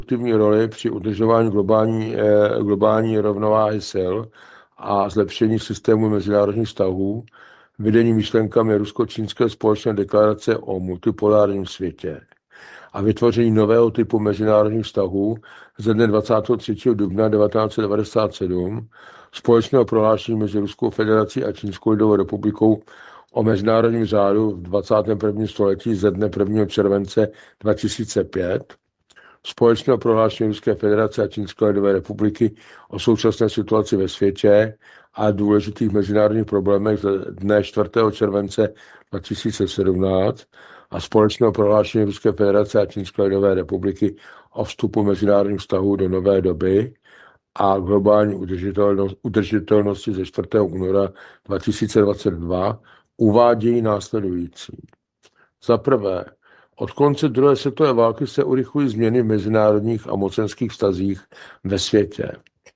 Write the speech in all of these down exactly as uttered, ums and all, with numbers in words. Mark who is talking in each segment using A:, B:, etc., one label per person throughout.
A: aktivní roli při udržování globální, eh, globální rovnováhy sil a zlepšení systému mezinárodních vztahů, vedení myšlenkami rusko-čínské společné deklarace o multipolárním světě a vytvoření nového typu mezinárodních vztahů ze dne dvacátého třetího dubna devatenáct set devadesát sedm, společného prohlášení mezi Ruskou federací a Čínskou lidovou republikou o mezinárodním řádu v dvacátém prvním století ze dne prvního července dva tisíce pět, společného prohlášení Ruské federace a Čínské lidové republiky o současné situaci ve světě a důležitých mezinárodních problémech ze dne čtvrtého července dva tisíce sedmnáct a společného prohlášení Ruské federace a Čínské lidové republiky o vstupu mezinárodních vztahů do nové doby a globální udržitelnost, udržitelnosti ze čtvrtého února dva tisíce dvacet dva uvádějí následující. Za prvé, od konce druhé světové války se urychlují změny v mezinárodních a mocenských vztazích ve světě.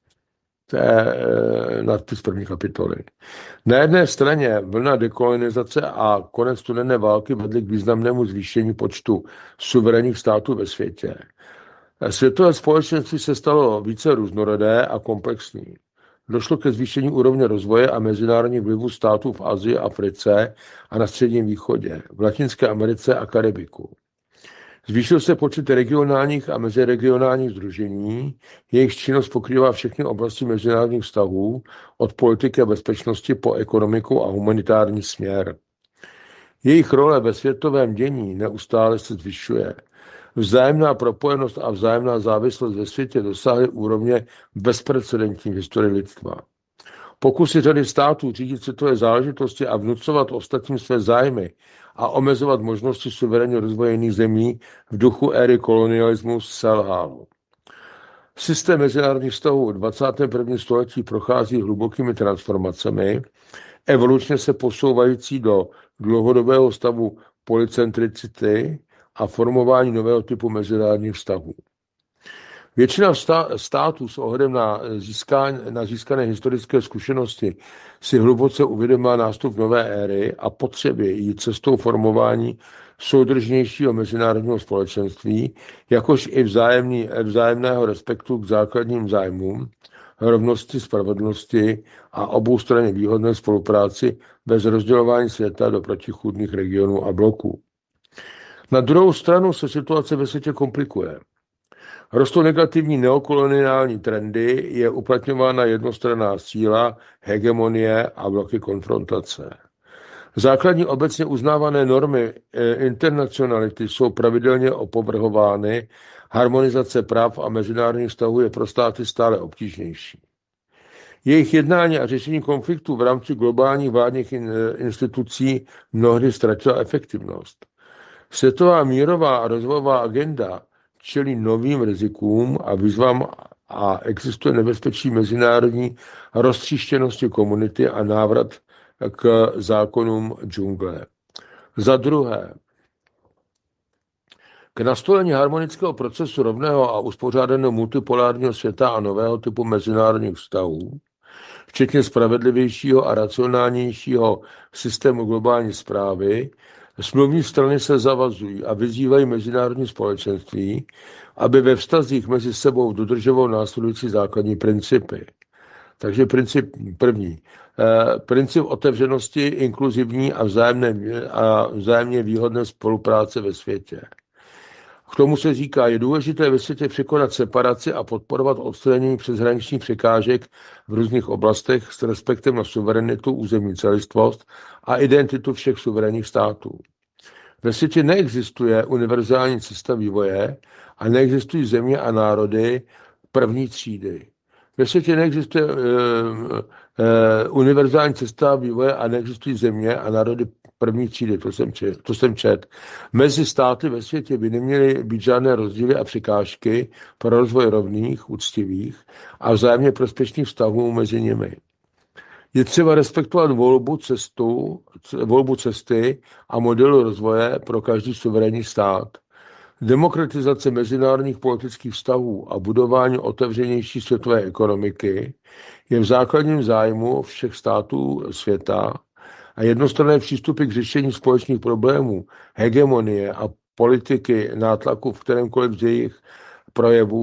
A: To je nadpis první kapitoly. Na jedné straně vlna dekolonizace a konec studené války vedly k významnému zvýšení počtu suverénních států ve světě. Světové společenství se stalo více různorodé a komplexní. Došlo ke zvýšení úrovně rozvoje a mezinárodních vlivů států v Asii, Africe a na Středním východě, v Latinské Americe a Karibiku. Zvýšil se počet regionálních a meziregionálních sdružení, jejich činnost pokrývá všechny oblasti mezinárodních vztahů, od politiky a bezpečnosti po ekonomiku a humanitární směr. Jejich role ve světovém dění neustále se zvyšuje. Vzájemná propojenost a vzájemná závislost ve světě dosáhly úrovně bezprecedentní v historii lidstva. Pokusy řady států řídit světové záležitosti a vnucovat ostatním své zájmy a omezovat možnosti suverénního rozvoje jiných zemí v duchu éry kolonialismu selhal. Systém mezinárodních vztahů v dvacátém prvním století prochází hlubokými transformacemi, evolučně se posouvající do dlouhodobého stavu polycentricity a formování nového typu mezinárodních vztahů. Většina států s ohledem na, získání, na získané historické zkušenosti si hluboce uvědomila nástup nové éry a potřeby jít cestou formování soudržnějšího mezinárodního společenství, jakož i vzájemný, vzájemného respektu k základním zájmům, rovnosti, spravedlnosti a oboustranně výhodné spolupráci bez rozdělování světa do protichůdných regionů a bloků. Na druhou stranu se situace ve světě komplikuje. Rostou negativní neokoloniální trendy, je uplatňována jednostranná síla, hegemonie a bloky konfrontace. Základní obecně uznávané normy internacionality jsou pravidelně opovrhovány, harmonizace práv a mezinárodních vztahů je pro státy stále obtížnější. Jejich jednání a řešení konfliktů v rámci globálních vládních institucí mnohdy ztratila efektivnost. Světová mírová a rozvojová agenda čelí novým rizikům a výzvám a existuje nebezpečí mezinárodní roztříštěnosti komunity a návrat k zákonům džungle. Za druhé, k nastolení harmonického procesu rovného a uspořádaného multipolárního světa a nového typu mezinárodních vztahů, včetně spravedlivějšího a racionálnějšího systému globální správy, smluvní strany se zavazují a vyzývají mezinárodní společenství, aby ve vztazích mezi sebou dodržovalo následující základní principy. Takže princip první. Eh, princip otevřenosti, inkluzivní a, vzájemné, a vzájemně výhodné spolupráce ve světě. K tomu se říká, je důležité ve světě překonat separaci a podporovat odstranění přeshraničních překážek v různých oblastech s respektem na suverenitu, územní celistvost a identitu všech suverénních států. Ve světě neexistuje univerzální cesta vývoje a neexistují země a národy první třídy. Ve světě neexistuje uh, uh, univerzální cesta vývoje a neexistují země a národy první třídy, to jsem, čet, to jsem čet. Mezi státy ve světě by neměly být žádné rozdíly a překážky pro rozvoj rovných, úctivých a vzájemně prospěšných vztahů mezi nimi. Je třeba respektovat volbu, cestu, volbu cesty a modelu rozvoje pro každý suverénní stát. Demokratizace mezinárodních politických vztahů a budování otevřenější světové ekonomiky je v základním zájmu všech států světa a jednostranné přístupy k řešení společných problémů, hegemonie a politiky nátlaku v kterémkoliv z jejich projevů